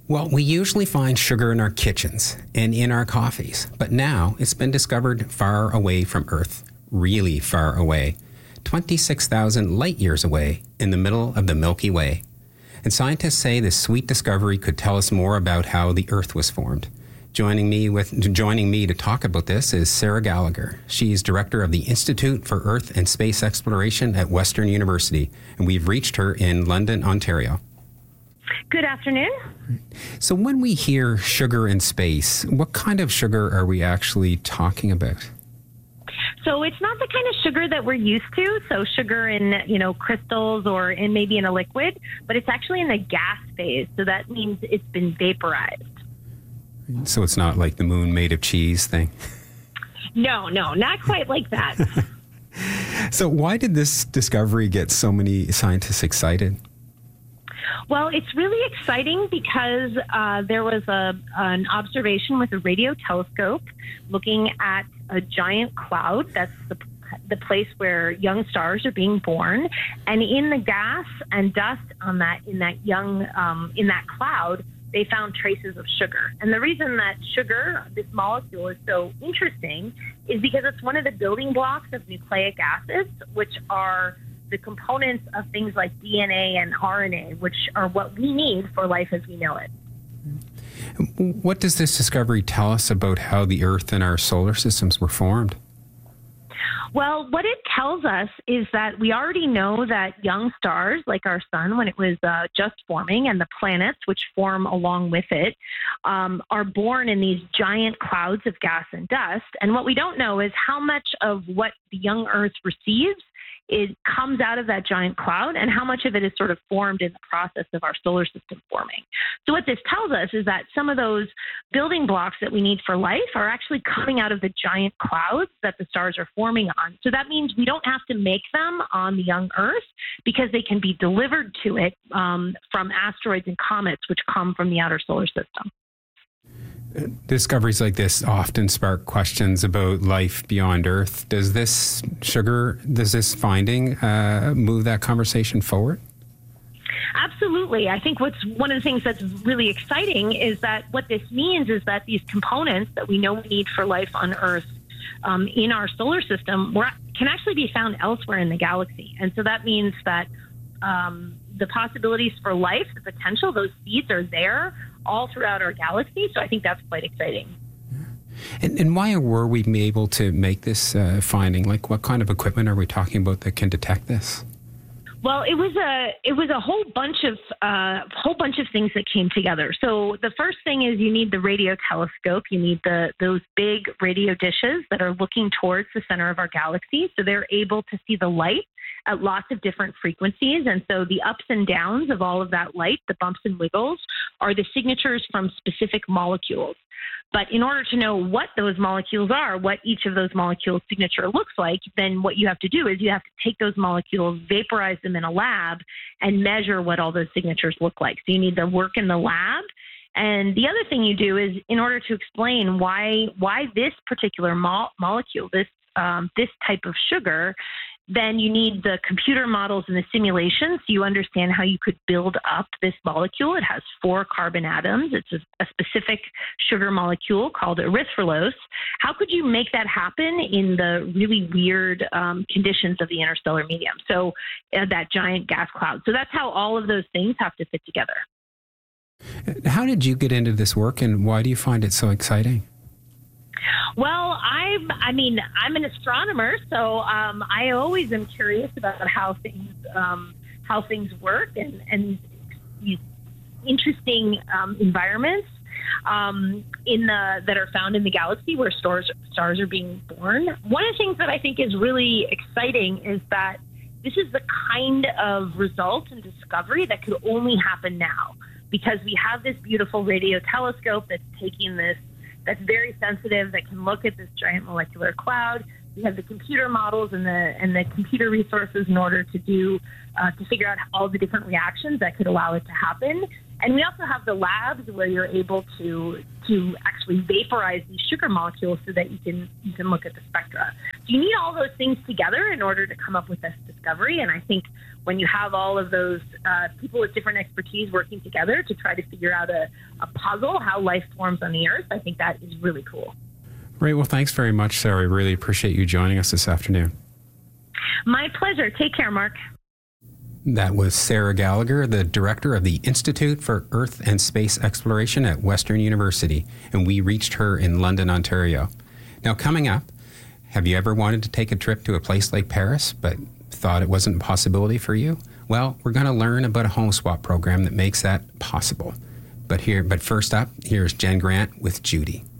Well, we usually find sugar in our kitchens and in our coffees, but now it's been discovered far away from Earth, really far away, 26,000 light years away in the middle of the Milky Way. And scientists say this sweet discovery could tell us more about how the Earth was formed. Joining me to talk about this is Sarah Gallagher. She's director of the Institute for Earth and Space Exploration at Western University, and we've reached her in London, Ontario. Good afternoon. So when we hear sugar in space, what kind of sugar are we actually talking about? So it's not the kind of sugar that we're used to. So sugar in, crystals or in maybe in a liquid, but it's actually in the gas phase. So that means it's been vaporized. So it's not like the moon made of cheese thing? No, not quite like that. So why did this discovery get so many scientists excited? Well, it's really exciting because there was an observation with a radio telescope looking at a giant cloud. That's the place where young stars are being born, and in the gas and dust in that cloud, they found traces of sugar. And the reason that sugar, this molecule, is so interesting is because it's one of the building blocks of nucleic acids, which are the components of things like DNA and RNA, which are what we need for life as we know it. What does this discovery tell us about how the Earth and our solar systems were formed? Well, what it tells us is that we already know that young stars, like our sun, when it was just forming, and the planets, which form along with it, are born in these giant clouds of gas and dust. And what we don't know is how much of what the young Earth receives it comes out of that giant cloud, and how much of it is sort of formed in the process of our solar system forming. So what this tells us is that some of those building blocks that we need for life are actually coming out of the giant clouds that the stars are forming on. So that means we don't have to make them on the young Earth because they can be delivered to it from asteroids and comets, which come from the outer solar system. Discoveries like this often spark questions about life beyond Earth. Does this finding move that conversation forward? Absolutely. I think what's one of the things that's really exciting is that what this means is that these components that we know we need for life on Earth in our solar system can actually be found elsewhere in the galaxy. And so that means that the possibilities for life, the potential, those seeds are there all throughout our galaxy. So I think that's quite exciting. And why were we able to make this finding? Like, what kind of equipment are we talking about that can detect this? Well, it was a whole bunch of things that came together. So the first thing is you need the radio telescope. You need those big radio dishes that are looking towards the center of our galaxy, so they're able to see the light at lots of different frequencies. And so the ups and downs of all of that light, the bumps and wiggles, are the signatures from specific molecules. But in order to know what those molecules are, what each of those molecules' signature looks like, then what you have to do is you have to take those molecules, vaporize them in a lab, and measure what all those signatures look like. So you need to work in the lab. And the other thing you do is, in order to explain why this particular molecule, this type of sugar, then you need the computer models and the simulations so you understand how you could build up this molecule. It has 4 carbon atoms. It's a specific sugar molecule called erythrulose. How could you make that happen in the really weird conditions of the interstellar medium? So that giant gas cloud. So that's how all of those things have to fit together. How did you get into this work, and why do you find it so exciting? Well, I'm an astronomer, so I always am curious about how things work and these interesting environments that are found in the galaxy where stars are being born. One of the things that I think is really exciting is that this is the kind of result and discovery that could only happen now, because we have this beautiful radio telescope that's taking this, that's very sensitive, that can look at this giant molecular cloud. We have the computer models and the computer resources in order to figure out all the different reactions that could allow it to happen. And we also have the labs where you're able to actually vaporize these sugar molecules so that you can look at the spectra. So you need all those things together in order to come up with this discovery. And I think when you have all of those people with different expertise working together to try to figure out a puzzle, how life forms on the Earth, I think that is really cool. Great. Well, thanks very much, Sarah. I really appreciate you joining us this afternoon. My pleasure. Take care, Mark. That was Sarah Gallagher, the director of the Institute for Earth and Space Exploration at Western University, and we reached her in London, Ontario. Now, coming up, have you ever wanted to take a trip to a place like Paris, but thought it wasn't a possibility for you? Well, we're going to learn about a home swap program that makes that possible. But first up, here's Jen Grant with Judy.